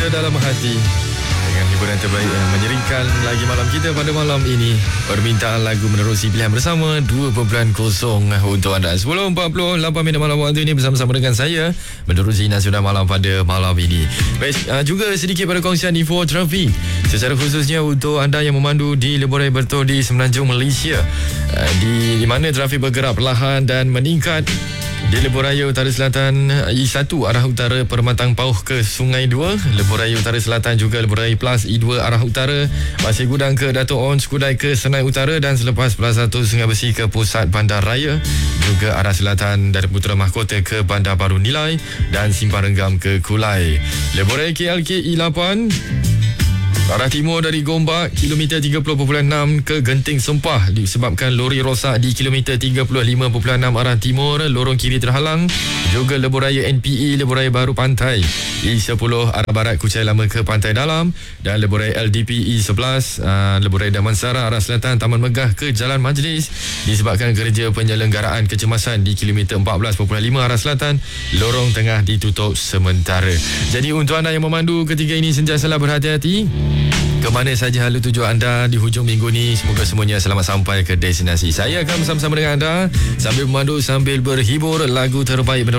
dalam hati dengan hiburan terbaik yang menyeringkan lagi malam kita pada malam ini. Permintaan lagu menerusi pilihan bersama 2.0 untuk anda. 10.48 minit malam waktu ini bersama-sama dengan saya menerusi nasional malam pada malam ini. Baik, juga sedikit pada kongsian info trafik secara khususnya untuk anda yang memandu di Lebuh Raya Bertol di Semenanjung Malaysia, di mana trafik bergerak perlahan dan meningkat di Lebuh Raya Utara Selatan I1 arah utara Permatang Pauh ke Sungai 2, Lebuh Raya Utara Selatan juga Lebuh Raya Plus I2 arah utara Pasir Gudang ke Dato' On Skudai ke Senai Utara, dan selepas Plaza 1 Sungai Besi ke Pusat Bandar Raya, juga arah selatan dari Putra Mahkota ke Bandar Baru Nilai dan Simpang Renggam ke Kulai. Lebuh Raya KLK I8 arah timur dari Gombak kilometer 30.6 ke Genting Sempah disebabkan lori rosak di kilometer 35.6 arah timur, lorong kiri terhalang. Juga Lebuh Raya NPE Lebuh Raya Baru Pantai I10 arah barat Kuchai Lama ke Pantai Dalam, dan Lebuh Raya LDP I11 Lebuh Raya Damansara arah selatan Taman Megah ke Jalan Majlis disebabkan kerja penyelenggaraan kecemasan di kilometer 14.5 arah selatan, lorong tengah ditutup sementara. Jadi untuk anda yang memandu ketika ini sentiasalah berhati-hati ke mana saja halu tuju anda di hujung minggu ni. Semoga semuanya selamat sampai ke destinasi. Saya akan bersama-sama dengan anda sambil memandu, sambil berhibur lagu terbaik